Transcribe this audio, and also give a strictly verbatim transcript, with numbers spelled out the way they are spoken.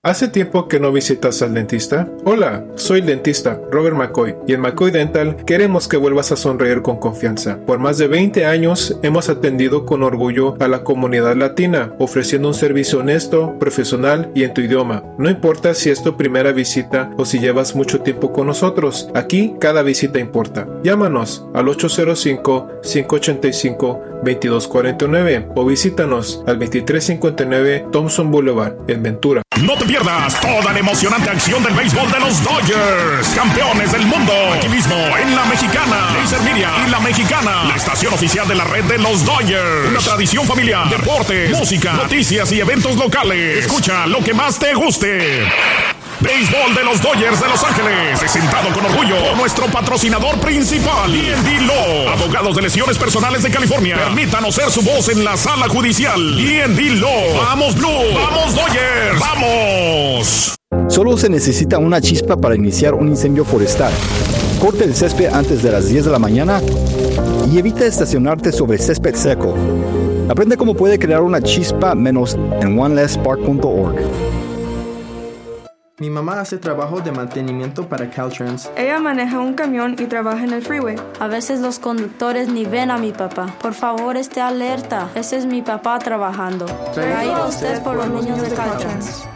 ¿Hace tiempo que no visitas al dentista? Hola, soy el dentista Robert McCoy y en McCoy Dental queremos que vuelvas a sonreír con confianza. Por más de veinte años hemos atendido con orgullo a la comunidad latina, ofreciendo un servicio honesto, profesional y en tu idioma. No importa si es tu primera visita o si llevas mucho tiempo con nosotros, aquí cada visita importa. Llámanos al ocho cero cinco, cinco ocho cinco, dos dos cuatro nueve o visítanos al veintitrés cincuenta y nueve Thompson Boulevard en Ventura. No te pierdas toda la emocionante acción del béisbol de los Dodgers, campeones del mundo. Aquí mismo en La Mexicana, Laser Media y La Mexicana, la estación oficial de la red de los Dodgers. Una tradición familiar, deportes, música, noticias y eventos locales. Escucha lo que más te guste. Béisbol de los Dodgers de Los Ángeles, presentado con orgullo por nuestro patrocinador principal, D and D Law, abogados de lesiones personales de California. Permítanos ser su voz en la sala judicial. D and D Law. ¡Vamos Blue! ¡Vamos Dodgers! ¡Vamos! Solo se necesita una chispa para iniciar un incendio forestal. Corte el césped antes de las diez de la mañana y evita estacionarte sobre césped seco. Aprende cómo puede crear una chispa menos en one less spark punto org. Mi mamá hace trabajo de mantenimiento para Caltrans. Ella maneja un camión y trabaja en el freeway. A veces los conductores ni ven a mi papá. Por favor, esté alerta. Ese es mi papá trabajando. Traído a usted por los niños de Caltrans.